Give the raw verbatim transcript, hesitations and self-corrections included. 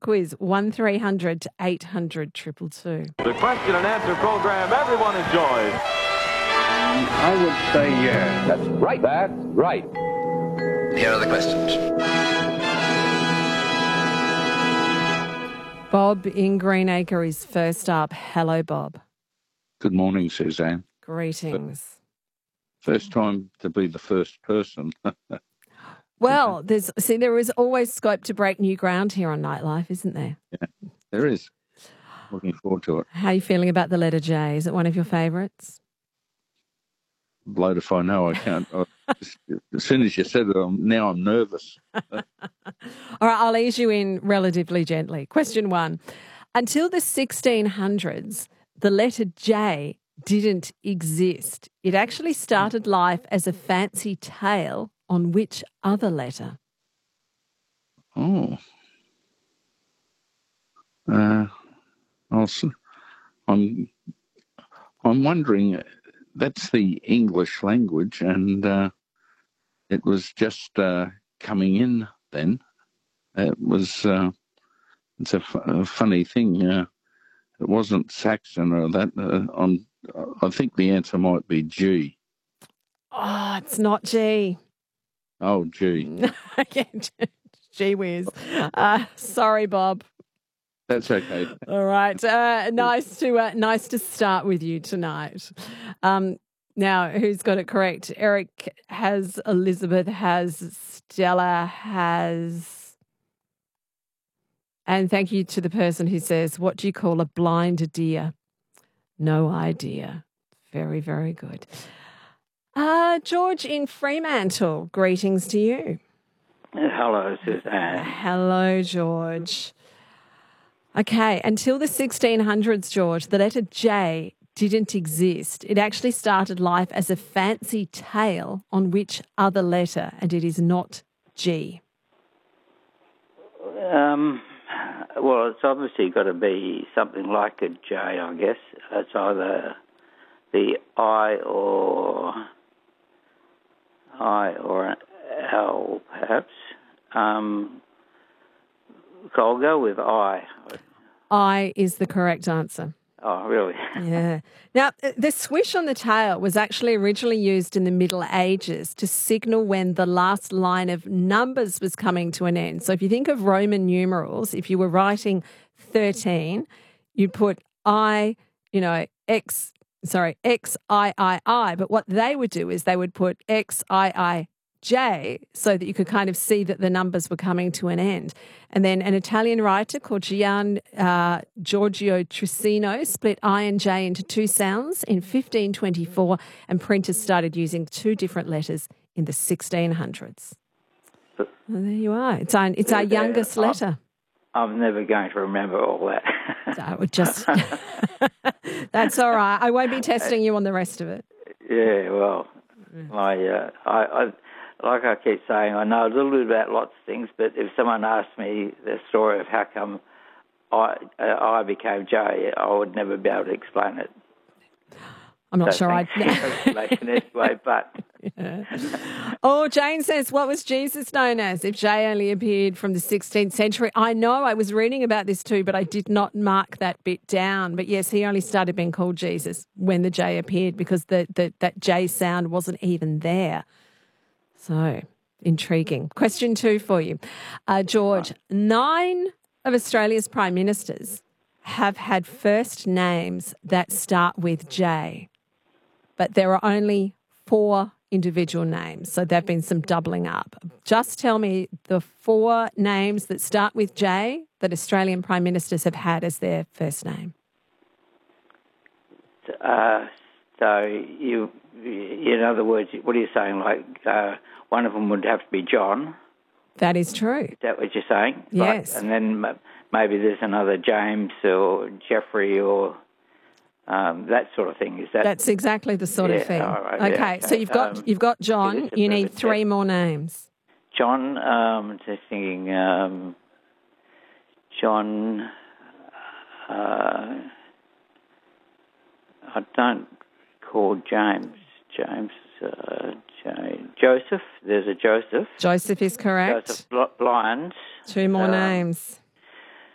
quiz, one three hundred eight hundred two two two. The question and answer program everyone enjoys. I would say yes. That's right. That's right. Here are the questions. Bob in Greenacre is first up. Hello, Bob. Good morning, Suzanne. Greetings. First time to be the first person. Well, there's see, there is always scope to break new ground here on Nightlife, isn't there? Yeah, there is. Looking forward to it. How are you feeling about the letter J? Is it one of your favourites? Blowed if I know. I can't. I, as soon as you said it, I'm, now I'm nervous. All right, I'll ease you in relatively gently. Question one. Until the sixteen hundreds, the letter J didn't exist. It actually started life as a fancy tale on which other letter? Oh. Uh, also, I'm, I'm wondering, that's the English language, and uh, it was just uh, coming in then. It was, uh, it's a, f- a funny thing. Uh, it wasn't Saxon or that. Uh, on, I think the answer might be G. Oh, it's not G. Oh, G. Okay, gee whiz. Uh, sorry, Bob. That's okay. All right. Uh, nice to uh, nice to start with you tonight. Um, now, who's got it correct? Eric has, Elizabeth has, Stella has, and thank you to the person who says, "What do you call a blind deer?" No idea. Very, very good. Uh, George in Fremantle, greetings to you. Hello, Suzanne. Hello, George. Okay, until the sixteen hundreds, George, the letter J didn't exist. It actually started life as a fancy tale on which other letter, and it is not G. Um, well, it's obviously got to be something like a J, I guess. It's either the I or I or an L, perhaps. Um, I'll go with I. I is the correct answer. Oh, really? Yeah. Now, the swish on the tail was actually originally used in the Middle Ages to signal when the last line of numbers was coming to an end. So if you think of Roman numerals, if you were writing thirteen, you'd put I, you know, X, sorry, X I I I. But what they would do is they would put X I I J so that you could kind of see that the numbers were coming to an end. And then an Italian writer called Gian uh, Giorgio Trissino split I and J into two sounds in fifteen twenty-four, and printers started using two different letters in the sixteen hundreds. Well, there you are. It's our, it's our youngest letter. I'm never going to remember all that. I would just... That's all right. I won't be testing you on the rest of it. Yeah, well, my, uh, I... I Like I keep saying, I know a little bit about lots of things, but if someone asked me the story of how come I, uh, I became J, I would never be able to explain it. I'm not so sure I'd... explanation anyway, but... Yeah. Oh, Jane says, what was Jesus known as if J only appeared from the sixteenth century? I know, I was reading about this too, but I did not mark that bit down. But yes, he only started being called Jesus when the J appeared, because the, the that J sound wasn't even there. So, intriguing. Question two for you. Uh, George, nine of Australia's Prime Ministers have had first names that start with J, but there are only four individual names, so there have been some doubling up. Just tell me the four names that start with J that Australian Prime Ministers have had as their first name. Uh, so, you, in other words, what are you saying, like... Uh, one of them would have to be John. That is true. Is that what you're saying? Yes. Right. And then maybe there's another James or Jeffrey or um, that sort of thing. Is that? That's exactly the sort yeah, of thing. All right, okay, yeah, okay, so you've got um, you've got John. You need three more names. John. Um, just thinking. Um, John. Uh, I don't call James. James. Uh, Joseph. There's a Joseph. Joseph is correct. Joseph Lyons. Two more um, names.